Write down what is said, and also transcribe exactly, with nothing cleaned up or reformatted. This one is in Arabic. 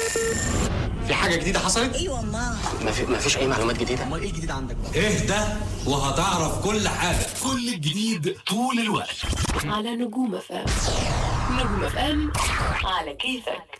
في حاجة جديدة حصلت؟ ايوه ما ما في ما فيش أي معلومات جديدة. امال ايه الجديد عندك بقى؟ اهدى وهتعرف كل حاجة. كل الجديد طول الوقت على نجوم اف ام. نجوم اف ام على كيفك.